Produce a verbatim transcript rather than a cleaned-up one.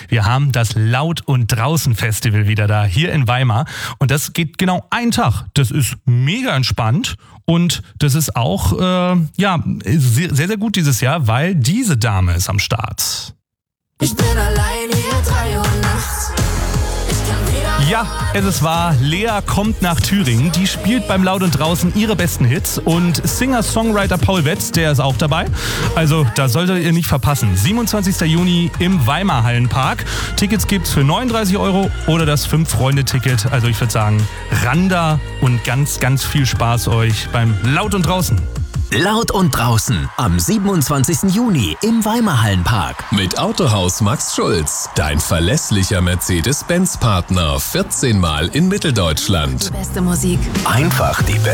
Wir haben das Laut und Draußen Festival wieder da, hier in Weimar. Und das geht genau einen Tag. Das ist mega entspannt. Und das ist auch äh, ja, sehr, sehr gut dieses Jahr, weil diese Dame ist am Start. Ich bin allein hier, drei Uhr nachts. Ja, es ist wahr, Lea kommt nach Thüringen. Die spielt beim Laut und Draußen ihre besten Hits. Und Singer-Songwriter Paul Wetz, der ist auch dabei. Also, da solltet ihr nicht verpassen. siebenundzwanzigster Juni im Weimar Hallenpark. Tickets gibt's für neununddreißig Euro oder das fünf-Freunde-Ticket. Also, ich würde sagen, ran da und ganz, ganz viel Spaß euch beim Laut und Draußen. Laut und Draußen am siebenundzwanzigsten Juni im Weimar Hallenpark. Mit Autohaus Max Schulz, dein verlässlicher Mercedes-Benz-Partner. vierzehn Mal in Mitteldeutschland. Die beste Musik. Einfach die